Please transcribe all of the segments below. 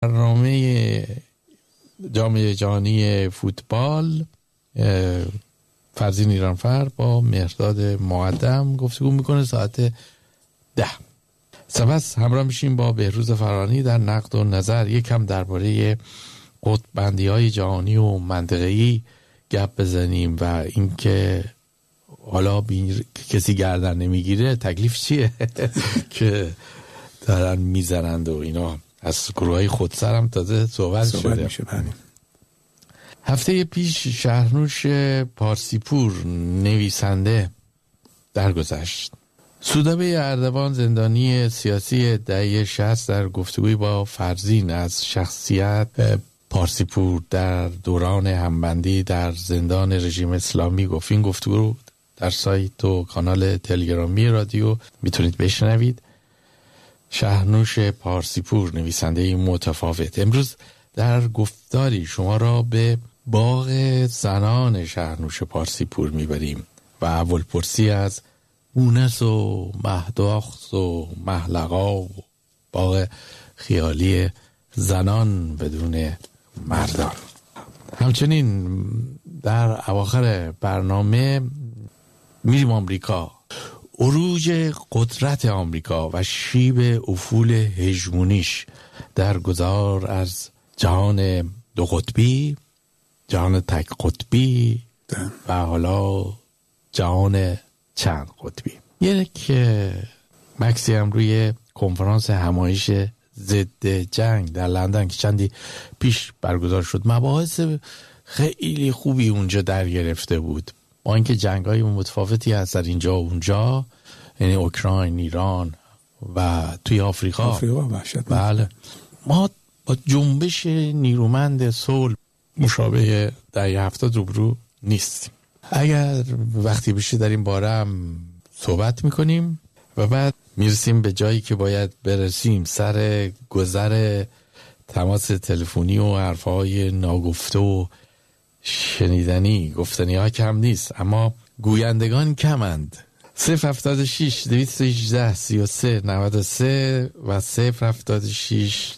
برنامه جام جهانی فوتبال فرزین ایرانفر با مهرداد مقدم گفتگو میکنه ساعت 10. سپس همراه میشیم با بهروز فرانی در نقد و نظر یکم درباره قطب‌بندی‌های جهانی و منطقه‌ای گپ بزنیم و اینکه حالا کسی گردن نمیگیره تکلیف چیه که دارن میزنند و اینا. از گروه‌های خودسر هم تازه صحبت شده. هفته پیش شهرنوش پارسیپور نویسنده درگذشت. سودابه اردوان زندانی سیاسی دهه 60 در گفتگوی با فرزین از شخصیت پارسیپور در دوران همبندی در زندان رژیم اسلامی گفت. این گفتگو رو در سایت و کانال تلگرامی رادیو میتونید بشنوید. شهرنوش پارسیپور نویسنده متفاوت امروز در گفتاری شما را به باغ زنان شهرنوش پارسیپور میبریم و اولپرسی از مونس و مهداخت و محلقا و باغ خیالی زنان بدون مردان. همچنین در اواخر برنامه میریم آمریکا. عروج قدرت آمریکا و شیب افول هژمونیش در گذار از جهان دو قطبی، جهان تک قطبی و حالا جهان چند قطبی. یک مکسی هم روی کنفرانس همایش ضد جنگ در لندن که چندی پیش برگزار شد مباحث خیلی خوبی اونجا در گرفته بود. با اینکه جنگ‌های متفاوتی هست در اینجا و اونجا، یعنی اوکراین، ایران و توی آفریقا بله، ما با جنبش نیرومند صلح مشابه دهه 70 روبرو نیستیم. اگر وقتی بشه در این باره هم صحبت میکنیم و بعد میرسیم به جایی که باید برسیم سر گذر تماس تلفنی و حرفهای ناگفته و شنیدنی. گفتنی ها کم نیست اما گویندگان کمند. 076 218 33 93 و 076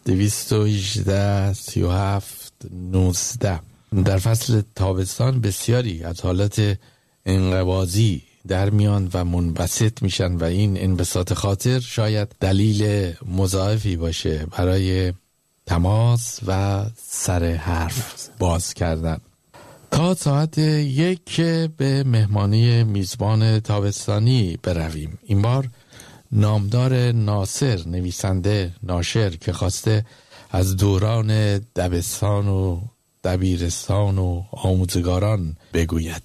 218 37 19. در فصل تابستان بسیاری از حالات انقباضی در میان و منبسط میشن و این انبساط خاطر شاید دلیل مضاعفی باشه برای تماس و سر حرف باز کردن. تا ساعت 1 به مهمانی میزبان تابستانی برویم. این بار نامدار ناصر، نویسنده ناشر که خواسته از دوران دبستان و دبیرستان و آموزگاران بگوید.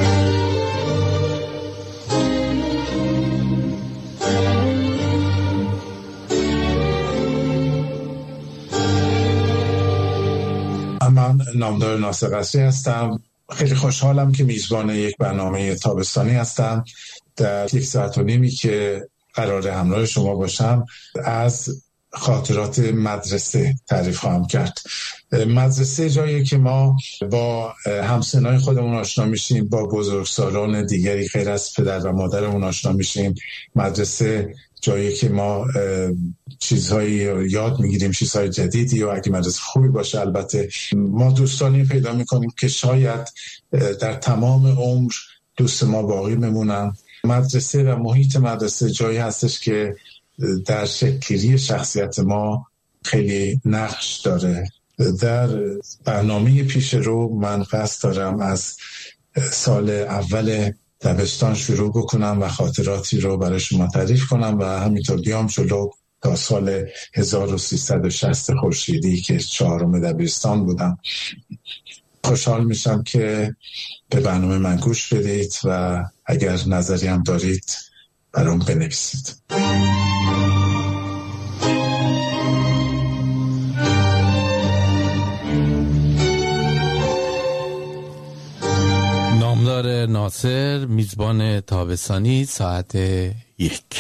من نامدار ناصر قصری هستم. خیلی خوشحالم که میزبان یک برنامه تابستانی هستم. در 1.5 ساعت که قرار همراه شما باشم از خاطرات مدرسه تعریف خواهم کرد. مدرسه جایی که ما با همسنای خودمون آشنا میشیم، با بزرگسالان دیگری غیر از پدر و مادرمون آشنا میشیم. مدرسه جایی که ما چیزهایی یاد میگیریم، چیزهای جدیدی، و اگه مدرسه خوبی باشه البته ما دوستانی پیدا میکنیم که شاید در تمام عمر دوست ما باقی بمونن. مدرسه و محیط مدرسه جایی هستش که در شکل‌گیری شخصیت ما خیلی نقش داره. در برنامه پیش رو من قصد دارم از سال اول دبستان شروع بکنم و خاطراتی رو برای شما تعریف کنم و همینطور بیام جلو تا سال 1360 خورشیدی که 4م دبستان بودم. خوشحال میشم که به برنامه من گوش بدید و اگر نظری هم دارید برام بنویسید. نامدار ناصر، میزبان تابستانی، ساعت 1.